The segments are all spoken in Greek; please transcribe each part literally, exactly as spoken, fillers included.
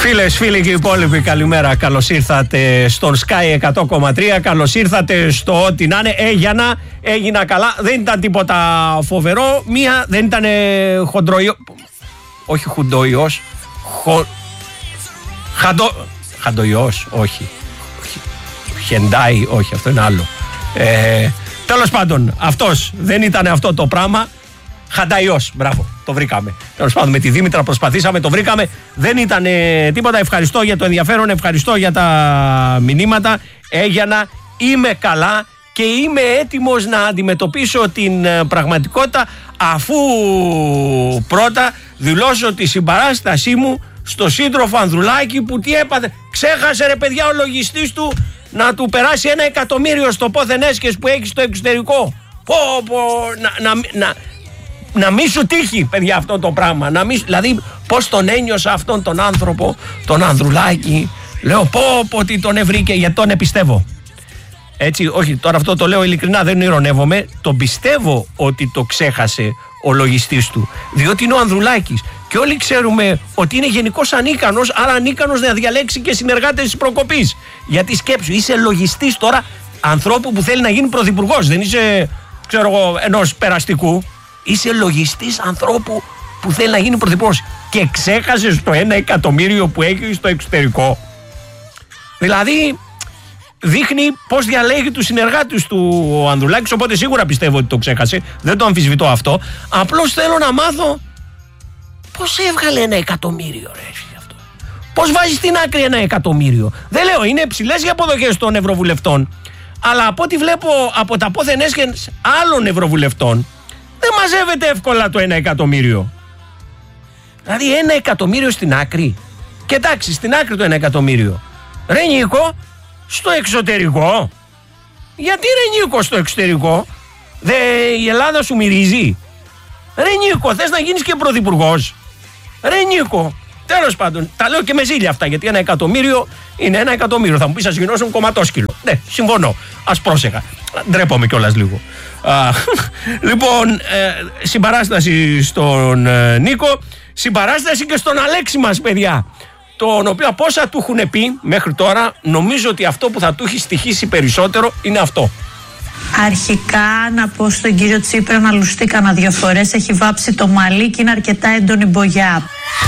Φίλες, φίλοι και οι υπόλοιποι, καλημέρα. Καλώς ήρθατε στον Sky εκατό κόμμα τρία. Καλώς ήρθατε στο ό,τι να είναι. Έγινα, έγινα καλά. Δεν ήταν τίποτα φοβερό. Μία δεν ήταν χοντροϊό. Όχι χουντοϊός. Χο... Χαντο... Χαντοϊός, όχι. Χεντάι, όχι, αυτό είναι άλλο. Ε, τέλος πάντων, αυτός δεν ήταν αυτό το πράγμα. Χανταϊός, μπράβο, το βρήκαμε. Τέλος πάντων, με τη Δήμητρα προσπαθήσαμε, το βρήκαμε. Δεν ήταν ε, τίποτα. Ευχαριστώ για το ενδιαφέρον, ευχαριστώ για τα μηνύματα. Έγινα, είμαι καλά και είμαι έτοιμος να αντιμετωπίσω την ε, πραγματικότητα, αφού πρώτα δηλώσω τη συμπαράστασή μου στο σύντροφο Ανδρουλάκη, που τι έπαθε. Ξέχασε, ρε παιδιά, ο λογιστής του να του περάσει ένα εκατομμύριο στο πόθεν έσχες που έχει στο εξωτερικό. Πω, πω, να, να, να, να μη σου τύχει, παιδιά, αυτό το πράγμα. Να μη, δηλαδή, πώς τον ένιωσα αυτόν τον άνθρωπο, τον Ανδρουλάκη. Λέω, πω, πω, τι τον ευρήκε, γιατί τον επιστεύω. Έτσι, όχι, τώρα αυτό το λέω ειλικρινά, δεν ειρωνεύομαι. Τον πιστεύω ότι το ξέχασε ο λογιστής του. Διότι είναι ο Ανδρουλάκης. Και όλοι ξέρουμε ότι είναι γενικώς ανίκανος, άρα ανίκανος να διαλέξει και συνεργάτες της προκοπής. Γιατί σκέψου, είσαι λογιστής τώρα ανθρώπου που θέλει να γίνει πρωθυπουργός. Δεν είσαι, ξέρω εγώ, ενός περαστικού. Είσαι λογιστής ανθρώπου που θέλει να γίνει πρωθυπουργός. Και ξέχασες το ένα εκατομμύριο που έχει στο εξωτερικό. Δηλαδή, δείχνει πώς διαλέγει τους συνεργάτες του ο Ανδρουλάκης. Οπότε σίγουρα πιστεύω ότι το ξέχασε. Δεν το αμφισβητώ αυτό. Απλώς θέλω να μάθω πώς έβγαλε ένα εκατομμύριο, ρε, αυτό. Πώς βάζει στην άκρη ένα εκατομμύριο. Δεν λέω, είναι ψηλές οι αποδοχές των ευρωβουλευτών. Αλλά από ό,τι βλέπω από τα πόθεν έσχες άλλων ευρωβουλευτών, δεν μαζεύεται εύκολα το ένα εκατομμύριο. Δηλαδή ένα εκατομμύριο στην άκρη. Και εντάξει, στην άκρη το ένα εκατομμύριο. Ρε Νίκο, στο εξωτερικό. Γιατί ρε Νίκο στο εξωτερικό? Δε, η Ελλάδα σου μυρίζει? Ρε Νίκο, θες να γίνεις και πρωθυπουργός? Ρε Νίκο, τέλος πάντων, τα λέω και με ζήλια αυτά, γιατί ένα εκατομμύριο είναι ένα εκατομμύριο. Θα μου πεις, ας γινώσουν κομματόσκυλο. Ναι, συμφωνώ. Ας πρόσεχα. Ντρέπομαι κιόλας λίγο. Α, λοιπόν, ε, συμπαράσταση στον ε, Νίκο, συμπαράσταση και στον Αλέξη μας, παιδιά. Τον οποίο πόσα του έχουν πει μέχρι τώρα, νομίζω ότι αυτό που θα του έχει στοιχήσει περισσότερο είναι αυτό. Αρχικά να πω στον κύριο Τσίπρα να λουστεί κανένα δύο φορές. Έχει βάψει το μαλλί και είναι αρκετά έντονη μπογιά.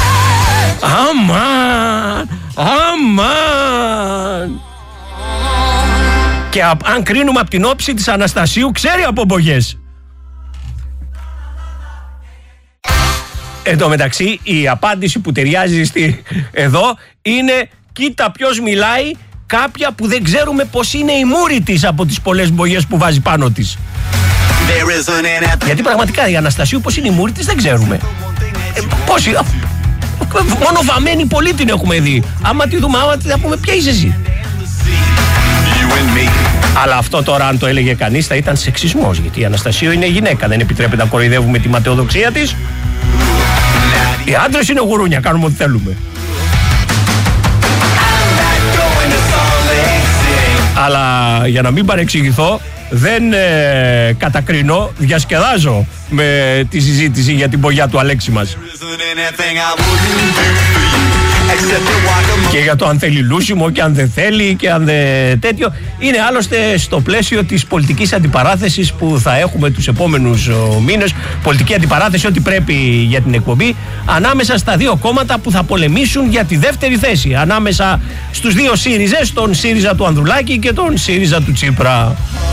Αμάν, αμάν. Και α, αν κρίνουμε από την όψη της Αναστασίου, ξέρει από μπογιές. Εν τω μεταξύ, η απάντηση που ταιριάζει στη, εδώ είναι, κοίτα ποιος μιλάει, κάποια που δεν ξέρουμε πως είναι η μούρη της από τις πολλές μπογιές που βάζει πάνω της. Γιατί πραγματικά η Αναστασίου πως είναι η μούρη της δεν ξέρουμε. Ε, πώς είναι, μόνο βαμμένη πολύ την έχουμε δει. Άμα τη δούμε, άμα τη θα πούμε, ποια είσαι εσύ? Αλλά αυτό τώρα, αν το έλεγε κανείς, θα ήταν σεξισμός, γιατί η Αναστασίου είναι γυναίκα, δεν επιτρέπεται να κοροϊδεύουμε τη ματαιοδοξία της. Οι άντρες είναι γουρούνια, κάνουμε ό,τι θέλουμε. Αλλά για να μην παρεξηγηθώ, δεν ε, κατακρίνω, διασκεδάζω με τη συζήτηση για την μπογιά του Αλέξη μας. Και για το αν θέλει λούσιμο και αν δεν θέλει και αν δεν τέτοιο. Είναι άλλωστε στο πλαίσιο της πολιτικής αντιπαράθεσης που θα έχουμε τους επόμενους μήνες. Πολιτική αντιπαράθεση, ό,τι πρέπει για την εκπομπή, ανάμεσα στα δύο κόμματα που θα πολεμήσουν για τη δεύτερη θέση. Ανάμεσα στους δύο ΣΥΡΙΖΕΣ, τον ΣΥΡΙΖΑ του Ανδρουλάκη και τον ΣΥΡΙΖΑ του Τσίπρα.